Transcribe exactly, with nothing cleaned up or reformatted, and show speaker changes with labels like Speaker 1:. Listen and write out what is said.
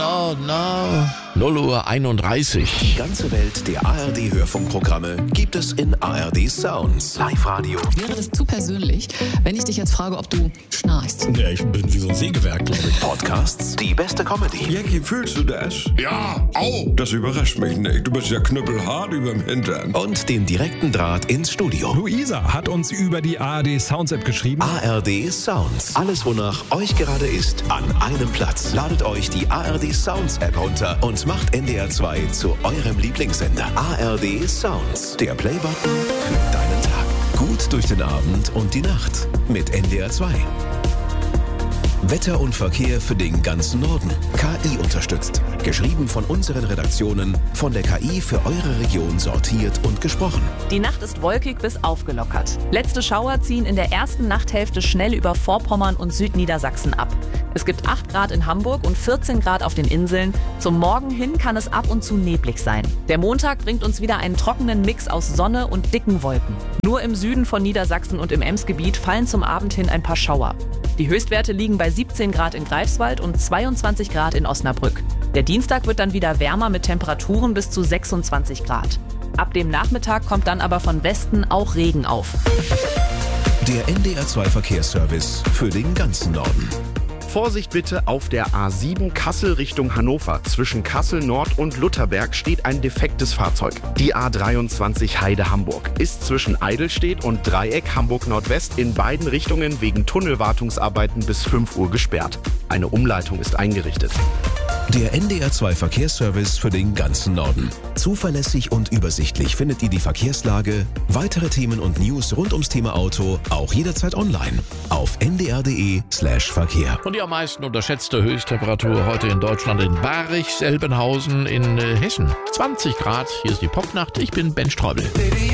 Speaker 1: no, no. null Uhr einunddreißig.
Speaker 2: Die ganze Welt der A R D-Hörfunkprogramme gibt es in A R D Sounds. Live-Radio.
Speaker 3: Wäre das zu persönlich, wenn ich dich jetzt frage, ob du schnarchst?
Speaker 4: Ja, ich bin wie so ein Sägewerk, glaube ich.
Speaker 2: Podcasts, die beste Comedy.
Speaker 5: Jackie, fühlst du das?
Speaker 4: Ja, au.
Speaker 5: Das überrascht mich nicht. Du bist ja knüppelhart überm Hintern.
Speaker 2: Und den direkten Draht ins Studio.
Speaker 6: Luisa hat uns über die A R D Sounds App geschrieben.
Speaker 2: A R D Sounds. Alles, wonach euch gerade ist, an einem Platz. Ladet euch die A R D Sounds App runter und macht N D R zwei zu eurem Lieblingssender. A R D Sounds. Der Playbutton für deinen Tag. Gut durch den Abend und die Nacht mit N D R zwei. Wetter und Verkehr für den ganzen Norden. K I unterstützt. Geschrieben von unseren Redaktionen, von der K I für eure Region sortiert und gesprochen.
Speaker 7: Die Nacht ist wolkig bis aufgelockert. Letzte Schauer ziehen in der ersten Nachthälfte schnell über Vorpommern und Südniedersachsen ab. Es gibt acht Grad in Hamburg und vierzehn Grad auf den Inseln. Zum Morgen hin kann es ab und zu neblig sein. Der Montag bringt uns wieder einen trockenen Mix aus Sonne und dicken Wolken. Nur im Süden von Niedersachsen und im Emsgebiet fallen zum Abend hin ein paar Schauer. Die Höchstwerte liegen bei siebzehn Grad in Greifswald und zweiundzwanzig Grad in Osnabrück. Der Dienstag wird dann wieder wärmer mit Temperaturen bis zu sechsundzwanzig Grad. Ab dem Nachmittag kommt dann aber von Westen auch Regen auf.
Speaker 2: Der N D R zwei Verkehrsservice für den ganzen Norden.
Speaker 8: Vorsicht bitte, auf der A sieben Kassel Richtung Hannover. Zwischen Kassel Nord und Lutherberg steht ein defektes Fahrzeug. Die A dreiundzwanzig Heide Hamburg ist zwischen Eidelstedt und Dreieck Hamburg Nordwest in beiden Richtungen wegen Tunnelwartungsarbeiten bis fünf Uhr gesperrt. Eine Umleitung ist eingerichtet.
Speaker 2: Der N D R zwei Verkehrsservice für den ganzen Norden. Zuverlässig und übersichtlich findet ihr die Verkehrslage, weitere Themen und News rund ums Thema Auto auch jederzeit online auf n d r punkt d e slash Verkehr.
Speaker 1: Und die am meisten unterschätzte Höchsttemperatur heute in Deutschland in Barich, Selbenhausen in äh, Hessen. zwanzig Grad, hier ist die Popnacht, ich bin Ben Streubel.